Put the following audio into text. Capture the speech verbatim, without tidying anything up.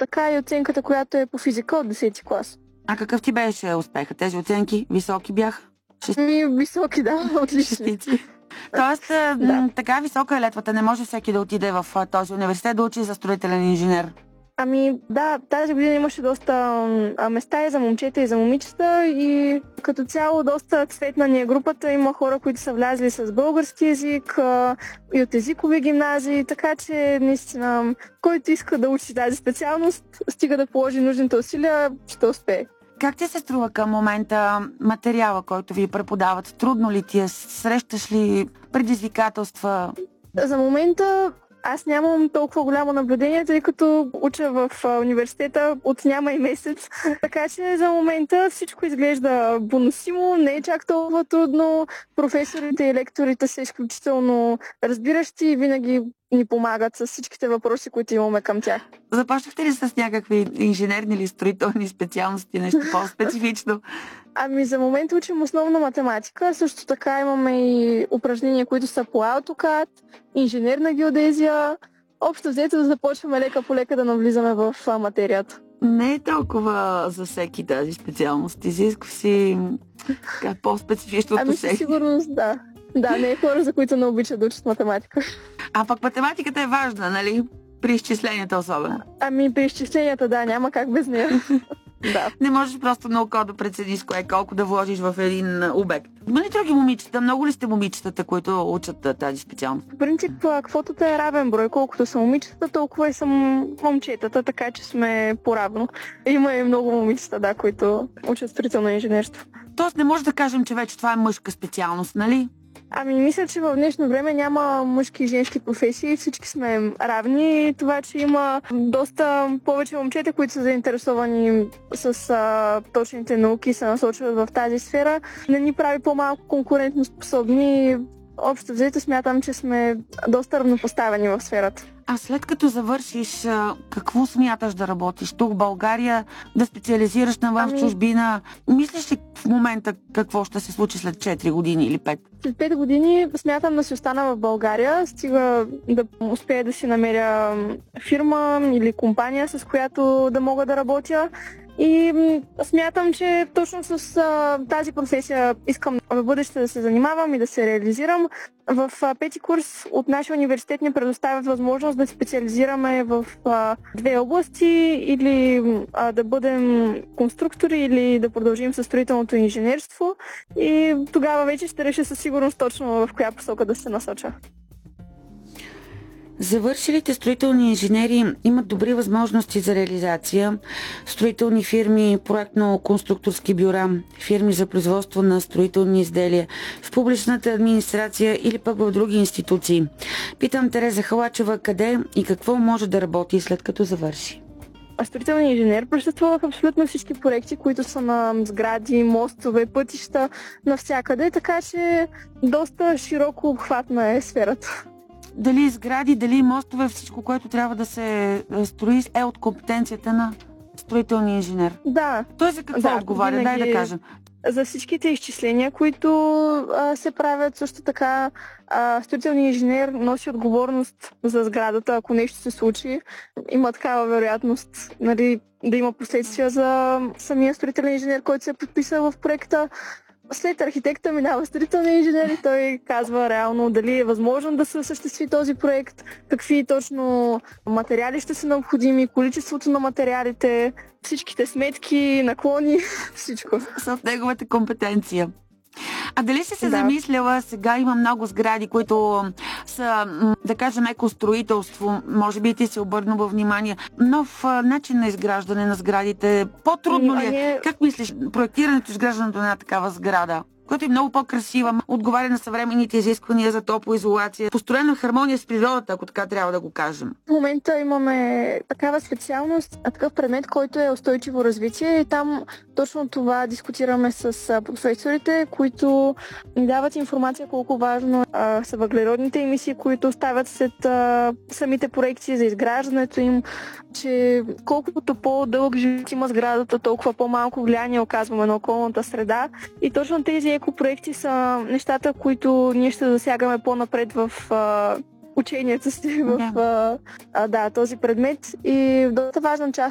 така и оценката, която е по физика от десети клас. А какъв ти беше успеха? Тези оценки високи бяха? Шест... Ми, високи, да, отлични. Тоест, да. Така висока е летвата. Не може всеки да отиде в този университет да учи за строителен инженер. Ами да, тази година имаше доста а, места и за момчета, и за момичета и като цяло доста цветна ни е групата. Има хора, които са влязли с български език а, и от езикови гимназии, така че наистина, който иска да учи тази специалност, стига да положи нужните усилия, ще успее. Как ти се струва към момента материала, който ви преподават? Трудно ли ти е? Срещаш ли предизвикателства? За момента аз нямам толкова голямо наблюдение, тъй като уча в университета от няма и месец. Така че за момента всичко изглежда поносимо, не е чак толкова трудно. Професорите и лекторите са изключително разбиращи и винаги ни помагат с всичките въпроси, които имаме към тях. Започнахте ли с някакви инженерни или строителни специалности, нещо по-специфично? Ами за момента учим основна математика, също така имаме и упражнения, които са по AutoCAD, инженерна геодезия. Общо взето да започваме лека по лека да навлизаме в материята. Не е толкова за всеки тази специалност. Изисква си по-специфичното ами със сигурност, да. Да, не е хора, за които не обичат да учат математика. А пък математиката е важна, нали? При изчисленията особено. Ами при изчисленията, да, няма как без нея. Да. Не можеш просто на око да прецениш кое колко да вложиш в един обект. Има ли други момичета? Много ли сте момичетата, които учат тази специалност? В принцип, квотата е равен брой. Колкото са момичета, толкова и са момчетата, така че сме поравно. Има и много момичета, да, които учат строително инженерство. Тоест не може да кажем, че вече това е мъжка специалност, нали? Ами мисля, че в днешно време няма мъжки и женски професии, всички сме равни. Това, че има доста повече момчета, които са заинтересовани с а, точните науки и се насочват в тази сфера, не ни прави по-малко конкурентно способни. Общо взето смятам, че сме доста равнопоставени в сферата. А след като завършиш, какво смяташ да работиш? Тук в България, да специализираш на в чужбина? Ами... Мислиш ли в момента какво ще се случи след четири години или пет? След пет години смятам да си остана в България, стига да успея да си намеря фирма или компания, с която да мога да работя. И смятам, че точно с а, тази професия искам в бъдеще да се занимавам и да се реализирам. В а, пети курс от нашия университет ни предоставят възможност да специализираме в а, две области или а, да бъдем конструктори или да продължим със строителното инженерство. И тогава вече ще реша със сигурност точно в коя посока да се насоча. Завършилите строителни инженери имат добри възможности за реализация. Строителни фирми, проектно-конструкторски бюра, фирми за производство на строителни изделия, в публичната администрация или пък в други институции. Питам Тереза Халачева къде и какво може да работи след като завърши. Строителният инженер присъства в абсолютно всички проекти, които са на сгради, мостове, пътища, навсякъде, така че доста широко обхватна е сферата. Дали сгради, дали мостове, всичко, което трябва да се строи, е от компетенцията на строителния инженер. Да. Той за какво да, отговаря? винаги... Дай да кажем. За всичките изчисления, които а, се правят, също така а, строителният инженер носи отговорност за сградата, ако нещо се случи. Има такава вероятност, нали, да има последствия за самия строителен инженер, който се е подписал в проекта. След архитекта минава строителния инженер и той казва реално дали е възможно да се осъществи този проект, какви точно материали ще са необходими, количеството на материалите, всичките сметки, наклони, всичко. Са в неговата компетенция. А дали си се да. замисляла, сега има много сгради, които са, да кажем, екостроителство, може би ти си обърнала внимание, нов начин на изграждане на сградите, по-трудно ли е? Как мислиш, проектирането и изграждането на една такава сграда, която е много по-красива, отговаря на съвременните изисквания за топлоизолация, построена в хармония с природата, ако така трябва да го кажем? В момента имаме такава специалност, такъв предмет, който е устойчиво развитие и там точно това дискутираме с професорите, които ни дават информация колко важно а, са въглеродните емисии, които оставят след а, самите проекти за изграждането им, че колкото по-дълъг живот има сградата, толкова по-малко влияние оказваме на околната среда. И точно тези екопроекти са нещата, които ние ще засягаме по-напред в а, учението си в а, а, да, този предмет. И доста важна част